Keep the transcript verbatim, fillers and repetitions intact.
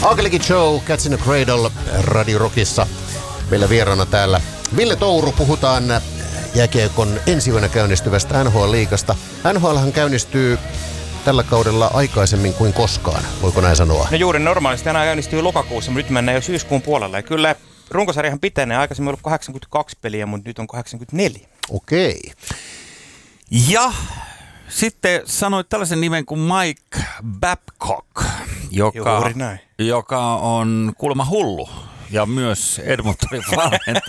Akeliki Show, Cats in the Cradle, Radio Rockissa. Meillä vieraana täällä Ville Touru. Puhutaan jääkiekon ensi vuonna käynnistyvästä N H L-liigasta. N H L:han käynnistyy tällä kaudella aikaisemmin kuin koskaan, voiko näin sanoa? No juuri normaalisti aina käynnistyy lokakuussa, mutta nyt mennään jo syyskuun puolella. Ja kyllä runkosarjahan pitenee. Aikaisemmin ollut kahdeksankymmentäkaksi peliä, mutta nyt on kahdeksankymmentäneljä. Okei. Ja sitten sanoit tällaisen nimen kuin Mike Babcock, joka, joka on kuulemma hullu ja myös Edmontonin valmentaja.